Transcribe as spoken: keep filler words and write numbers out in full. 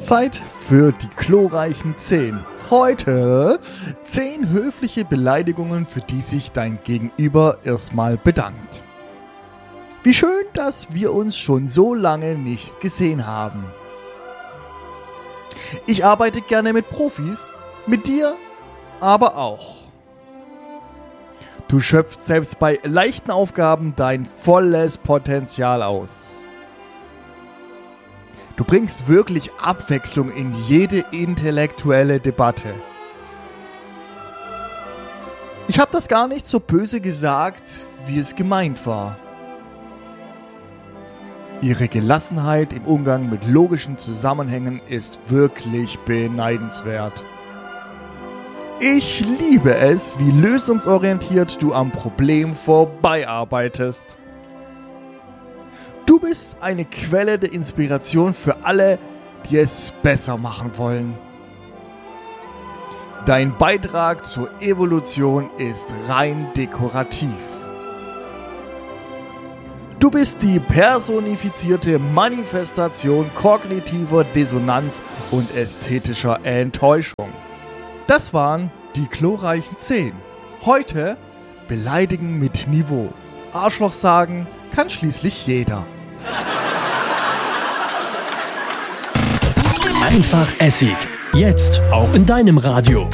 Zeit für die glorreichen zehn. Heute zehn höfliche Beleidigungen, für die sich dein Gegenüber erstmal bedankt. Wie schön, dass wir uns schon so lange nicht gesehen haben. Ich arbeite gerne mit Profis, mit dir aber auch. Du schöpfst selbst bei leichten Aufgaben dein volles Potenzial aus. Du bringst wirklich Abwechslung in jede intellektuelle Debatte. Ich habe das gar nicht so böse gesagt, wie es gemeint war. Ihre Gelassenheit im Umgang mit logischen Zusammenhängen ist wirklich beneidenswert. Ich liebe es, wie lösungsorientiert du am Problem vorbeiarbeitest. Du bist eine Quelle der Inspiration für alle, die es besser machen wollen. Dein Beitrag zur Evolution ist rein dekorativ. Du bist die personifizierte Manifestation kognitiver Dissonanz und ästhetischer Enttäuschung. Das waren die glorreichen zehn. Heute beleidigen mit Niveau. Arschloch sagen kann schließlich jeder. Einfach Essig. Jetzt auch in deinem Radio.